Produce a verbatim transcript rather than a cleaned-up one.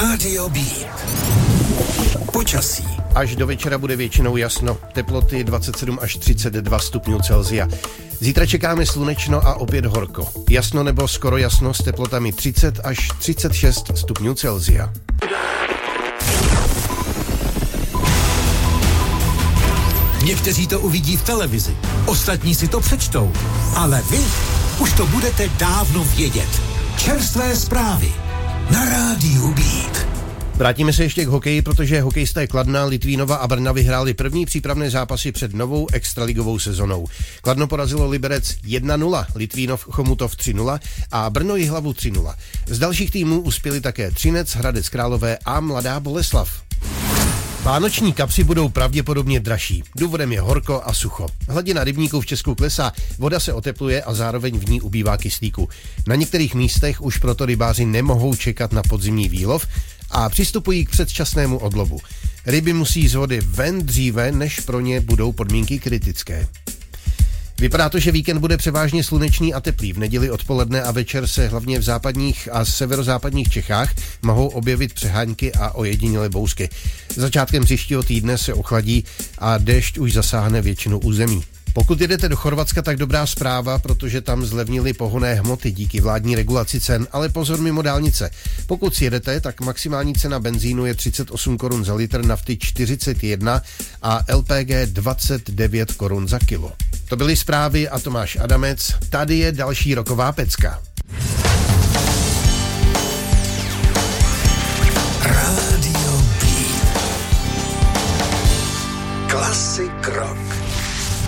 Rádio B. Počasí. Až do večera bude většinou jasno, teploty dvacet sedm až třicet dva stupňů Celsia. Zítra čekáme slunečno a opět horko. Jasno nebo skoro jasno s teplotami třicet až třicet šest stupňů Celsia. Někteří to uvidí v televizi, ostatní si to přečtou, ale vy už to budete dávno vědět. Čerstvé zprávy na Rádiu Beat. Vrátíme se ještě k hokeji, protože hokejisté Kladna, Litvínova a Brna vyhráli první přípravné zápasy před novou extraligovou sezonou. Kladno porazilo Liberec jedna nula, Litvínov Chomutov tři nula a Brno Jihlavu tři nula. Z dalších týmů uspěli také Třinec, Hradec Králové a Mladá Boleslav. Vánoční kapři budou pravděpodobně dražší. Důvodem je horko a sucho. Hladina rybníků v Česku klesá, voda se otepluje a zároveň v ní ubývá kyslíku. Na některých místech už proto rybáři nemohou čekat na podzimní výlov a přistupují k předčasnému odlovu. Ryby musí z vody ven dříve, než pro ně budou podmínky kritické. Vypadá to, že víkend bude převážně slunečný a teplý. V neděli odpoledne a večer se hlavně v západních a severozápadních Čechách mohou objevit přehánky a ojedinělé bouzky. Začátkem příštího týdne se ochladí a déšť už zasáhne většinu území. Pokud jedete do Chorvatska, tak dobrá zpráva, protože tam zlevnily pohonné hmoty díky vládní regulaci cen, ale pozor mimo dálnice. Pokud si jedete, tak maximální cena benzínu je třicet osm korun za litr, nafty čtyřicet jedna a L P G dvacet devět korun za kilo. To byly zprávy a Tomáš Adamec. Tady je další roková pecka.